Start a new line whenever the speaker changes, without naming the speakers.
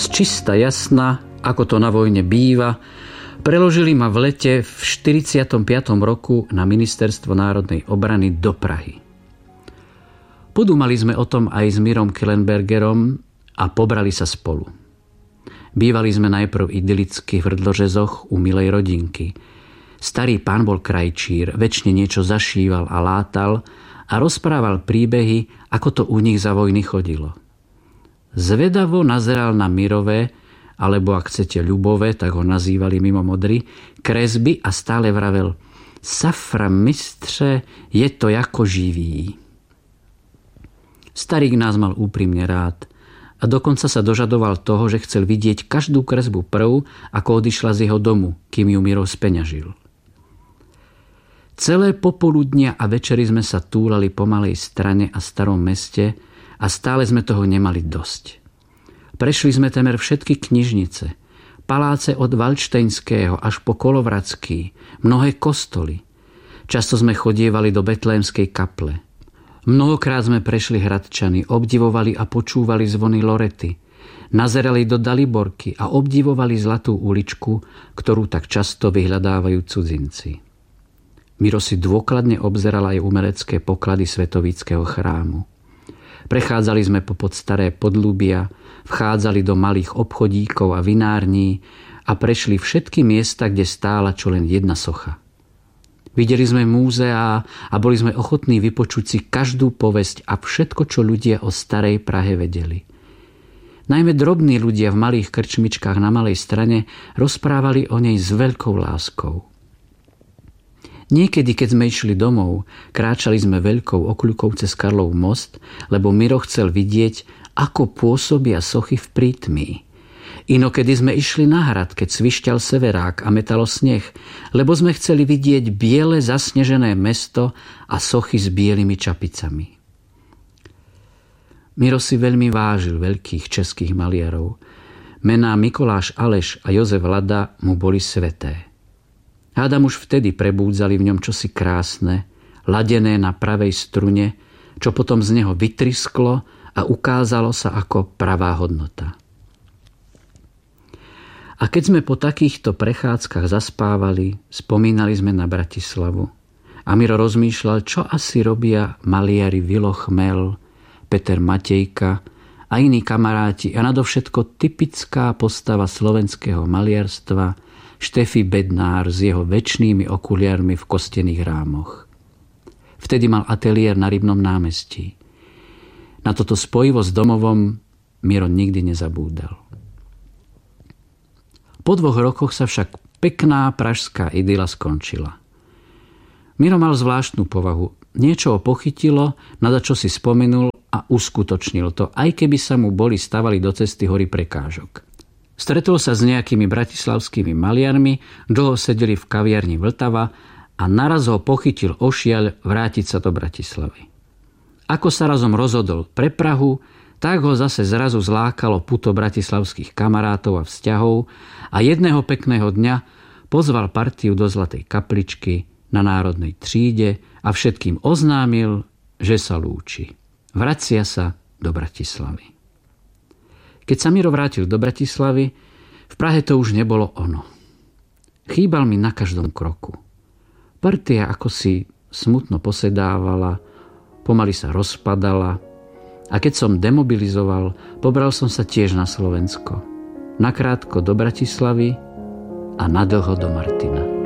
Z čista jasna, ako to na vojne býva, preložili ma v lete v 45. roku na Ministerstvo národnej obrany do Prahy. Podúmali sme o tom aj s Mirom Kellenbergerom a pobrali sa spolu. Bývali sme najprv idylicky v Hrdložezoch u milej rodinky. Starý pán bol krajčír, večne niečo zašíval a látal a rozprával príbehy, ako to u nich za vojny chodilo. Zvedavo nazeral na Mirové, alebo ak chcete ľubové, tak ho nazývali mimo modry, kresby a stále vravel: Safra, mistře, je to jako živý. Starík nás mal úprimne rád a dokonca sa dožadoval toho, že chcel vidieť každú kresbu prv, ako odišla z jeho domu, kým ju Miro speňažil. Celé popoludnia a večery sme sa túlali po Malej Strane a Starom meste a stále sme toho nemali dosť. Prešli sme temer všetky knižnice, paláce od Valdštejnského až po Kolovratský, mnohé kostoly. Často sme chodievali do Betlémskej kaple. Mnohokrát sme prešli Hradčany, obdivovali a počúvali zvony Lorety, nazerali do Daliborky a obdivovali Zlatú uličku, ktorú tak často vyhľadávajú cudzinci. Miro si dôkladne obzeral aj umelecké poklady Svetovíckeho chrámu. Prechádzali sme popod staré podľubia, vchádzali do malých obchodíkov a vinární a prešli všetky miesta, kde stála čo len jedna socha. Videli sme múzeá a boli sme ochotní vypočuť si každú povesť a všetko, čo ľudia o starej Prahe vedeli. Najmä drobní ľudia v malých krčmičkách na Malej Strane rozprávali o nej s veľkou láskou. Niekedy, keď sme išli domov, kráčali sme veľkou okľukou cez Karlov most, lebo Miro chcel vidieť, ako pôsobia sochy v prítmí. Inokedy sme išli na hrad, keď svišťal severák a metalo sneh, lebo sme chceli vidieť biele zasnežené mesto a sochy s bielými čapicami. Miro si veľmi vážil veľkých českých maliarov. Mená Mikoláš Aleš a Jozef Lada mu boli sveté. Hádam už vtedy prebúdzali v ňom čosi krásne, ladené na pravej strune, čo potom z neho vytrisklo a ukázalo sa ako pravá hodnota. A keď sme po takýchto prechádzkach zaspávali, spomínali sme na Bratislavu. A Miro rozmýšľal, čo asi robia maliari Vilo Chmel, Peter Matejka a iní kamaráti a nadovšetko typická postava slovenského maliarstva Štefi Bednár s jeho večnými okuliarmi v kostených rámoch. Vtedy mal ateliér na Rybnom námestí. Na toto spojivo s domovom Miro nikdy nezabúdal. Po 2 rokoch sa však pekná pražská idyla skončila. Miro mal zvláštnu povahu. Niečo ho pochytilo, na čo si spomenul a uskutočnil to, aj keby sa mu boli stavali do cesty hory prekážok. Stretol sa s nejakými bratislavskými maliarmi, dlho sedeli v kaviarni Vltava a naraz ho pochytil ošiaľ vrátiť sa do Bratislavy. Ako sa razom rozhodol pre Prahu, tak ho zase zrazu zlákalo puto bratislavských kamarátov a vzťahov a jedného pekného dňa pozval partiu do Zlatej kapličky na Národnej tříde a všetkým oznámil, že sa lúči. Vracia sa do Bratislavy. Keď sa Miro vrátil do Bratislavy, v Prahe to už nebolo ono. Chýbal mi na každom kroku. Partia ako si smutno posedávala, pomaly sa rozpadala. A keď som demobilizoval, pobral som sa tiež na Slovensko. Nakrátko do Bratislavy a nadlho do Martina.